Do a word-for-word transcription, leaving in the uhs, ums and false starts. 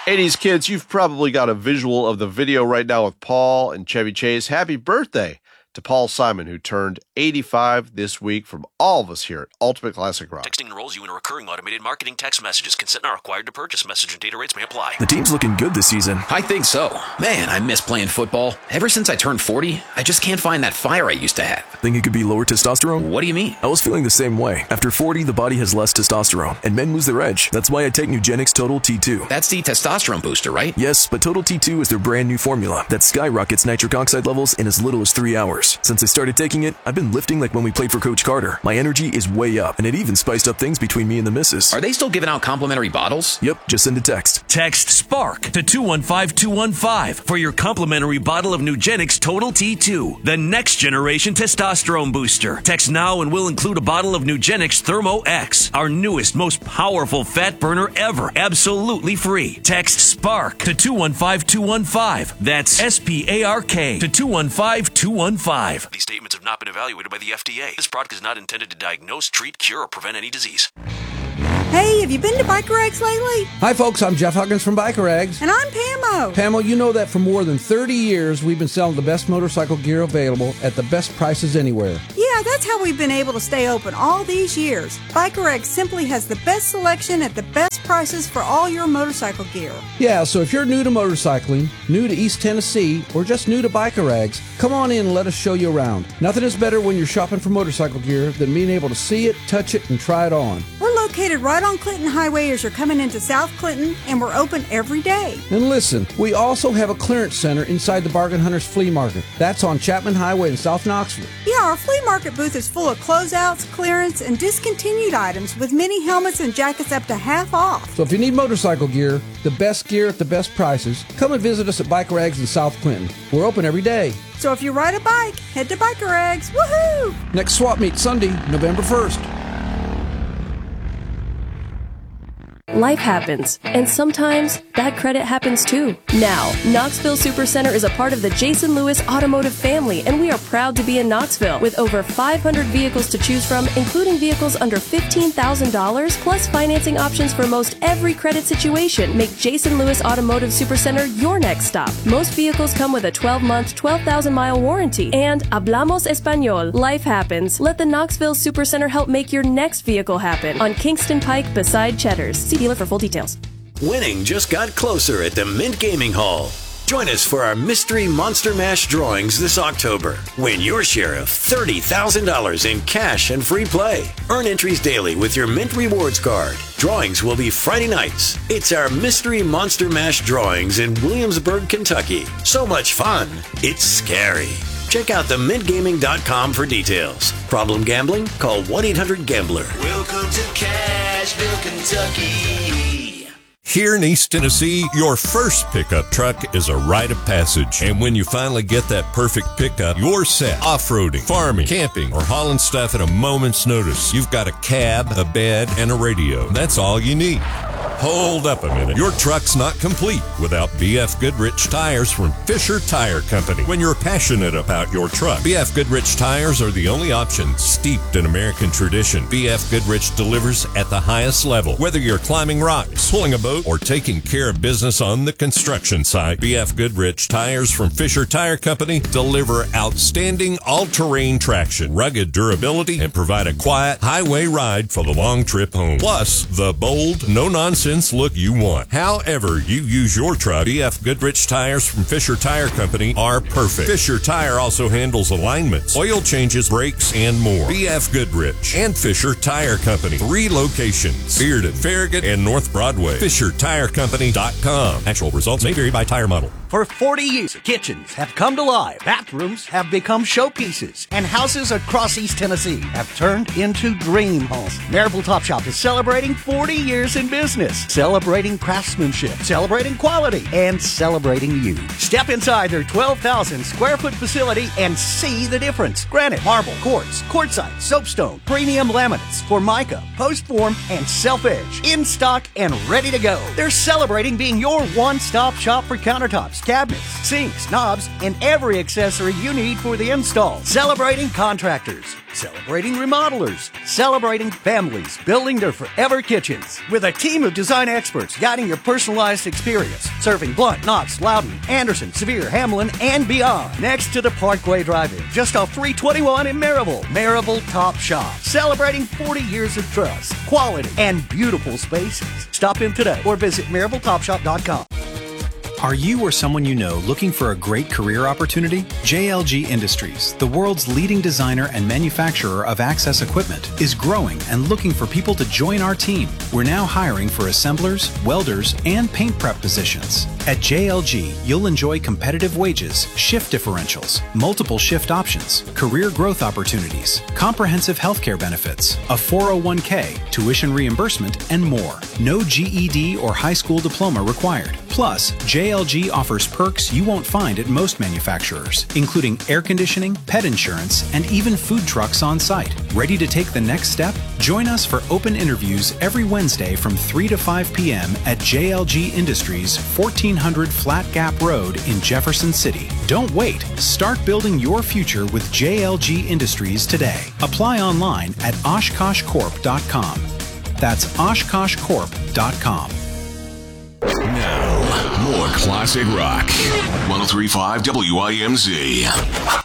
eighties kids, you've probably got a visual of the video right now with Paul and Chevy Chase. Happy birthday to Paul Simon, who turned eighty-five this week, from all of us here at Ultimate Classic Rock. Texting enrolls you in a recurring automated marketing text messages. Consent not required to purchase. Message and data rates may apply. The team's looking good this season. I think so. Man, I miss playing football. Ever since I turned forty, I just can't find that fire I used to have. Think it could be lower testosterone? What do you mean? I was feeling the same way. After forty, the body has less testosterone, and men lose their edge. That's why I take Nugenix Total T two. That's the testosterone booster, right? Yes, but Total T two is their brand new formula that skyrockets nitric oxide levels in as little as three hours. Since I started taking it, I've been lifting like when we played for Coach Carter. My energy is way up, and it even spiced up things between me and the missus. Are they still giving out complimentary bottles? Yep, just send a text. Text SPARK to two one five two one five for your complimentary bottle of Nugenix Total T two, the next generation testosterone booster. Text now and we'll include a bottle of Nugenix Thermo X, our newest, most powerful fat burner ever, absolutely free. Text SPARK to two one five two one five. That's S P A R K to two one five two one five. These statements have not been evaluated by the F D A. This product is not intended to diagnose, treat, cure, or prevent any disease. Hey, have you been to Biker Eggs lately? Hi, folks. I'm Jeff Huggins from Biker Eggs. And I'm Pamo. Pamo, you know that for more than thirty years, we've been selling the best motorcycle gear available at the best prices anywhere. Yeah, that's how we've been able to stay open all these years. Biker Eggs simply has the best selection at the best prices for all your motorcycle gear. Yeah, so if you're new to motorcycling, new to East Tennessee, or just new to Biker Eggs, come on in and let us show you around. Nothing is better when you're shopping for motorcycle gear than being able to see it, touch it, and try it on. We're located right on Clinton Highway as you're coming into South Clinton, and we're open every day. And listen, we also have a clearance center inside the Bargain Hunters Flea Market. That's on Chapman Highway in South Knoxville. Yeah, our flea market booth is full of closeouts, clearance, and discontinued items with many helmets and jackets up to half off. So if you need motorcycle gear, the best gear at the best prices, come and visit us at Biker Eggs in South Clinton. We're open every day. So if you ride a bike, head to Biker Eggs. Woohoo! Next swap meet Sunday, November first. Life happens, and sometimes bad credit happens too. Now, Knoxville Supercenter is a part of the Jason Lewis Automotive family, and we are proud to be in Knoxville with over five hundred vehicles to choose from, including vehicles under fifteen thousand dollars, plus financing options for most every credit situation. Make Jason Lewis Automotive Supercenter your next stop. Most vehicles come with a twelve-month, twelve thousand mile warranty. And Hablamos Español. Life happens. Let the Knoxville Supercenter help make your next vehicle happen on Kingston Pike beside Cheddar's. See dealer for full details. Winning just got closer at the Mint Gaming Hall. Join us for our Mystery Monster Mash drawings this October. Win your share of thirty thousand dollars in cash and free play. Earn entries daily with your Mint Rewards card. Drawings will be Friday nights. It's our Mystery Monster Mash drawings in Williamsburg, Kentucky. So much fun, it's scary. Check out the mint gaming dot com for details. Problem gambling? Call one eight hundred gambler. Welcome to Cashville, Kentucky. Here in East Tennessee, your first pickup truck is a rite of passage. And when you finally get that perfect pickup, you're set. Off-roading, farming, camping, or hauling stuff at a moment's notice. You've got a cab, a bed, and a radio. That's all you need. Hold up a minute. Your truck's not complete without B F Goodrich Tires from Fisher Tire Company. When you're passionate about your truck, B F Goodrich Tires are the only option steeped in American tradition. B F Goodrich delivers at the highest level. Whether you're climbing rocks, pulling a boat, or taking care of business on the construction site, B F Goodrich Tires from Fisher Tire Company deliver outstanding all-terrain traction, rugged durability, and provide a quiet highway ride for the long trip home. Plus, the bold, no-nonsense look you want. However you use your truck, B F Goodrich Tires from Fisher Tire Company are perfect. Fisher Tire also handles alignments, oil changes, brakes, and more. B F Goodrich and Fisher Tire Company. Three locations: Bearden, Farragut, and North Broadway. Fisher Tire Company dot com. Actual results may vary by tire model. For forty years, kitchens have come to life, bathrooms have become showpieces, and houses across East Tennessee have turned into dream homes. Marable Top Shop is celebrating forty years in business, celebrating craftsmanship, celebrating quality, and celebrating you. Step inside their twelve thousand square foot facility and see the difference. Granite, marble, quartz, quartzite, soapstone, premium laminates, Formica, post form, and self-edge. In stock and ready to go. They're celebrating being your one-stop shop for countertops, cabinets, sinks, knobs, and every accessory you need for the install. Celebrating contractors. celebrating remodelers, celebrating families building their forever kitchens. With a team of design experts guiding your personalized experience, serving Blunt, Knox, Loudon, Anderson, Sevier, Hamlin, and beyond. Next to the Parkway Drive-In, just off three twenty-one in Maryville. Maryville Top Shop, celebrating forty years of trust, quality, and beautiful spaces. Stop in today or visit maryville top shop dot com. Are you or someone you know looking for a great career opportunity? J L G Industries, the world's leading designer and manufacturer of access equipment, is growing and looking for people to join our team. We're now hiring for assemblers, welders, and paint prep positions. At J L G, you'll enjoy competitive wages, shift differentials, multiple shift options, career growth opportunities, comprehensive healthcare benefits, a four oh one k, tuition reimbursement, and more. No G E D or high school diploma required. Plus, J L G offers perks you won't find at most manufacturers, including air conditioning, pet insurance, and even food trucks on site. Ready to take the next step? Join us for open interviews every Wednesday from three to five p.m. at J L G Industries, fourteen hundred Flat Gap Road in Jefferson City. Don't wait. Start building your future with J L G Industries today. Apply online at oshkosh corp dot com. That's oshkosh corp dot com. Now, more classic rock. one oh three point five W I M Z.